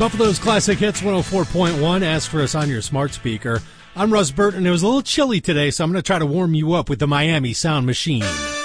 Buffalo's Classic Hits 104.1. Ask for us on your smart speaker. I'm Russ Burton. It was a little chilly today, so I'm going to try to warm you up with the Miami Sound Machine.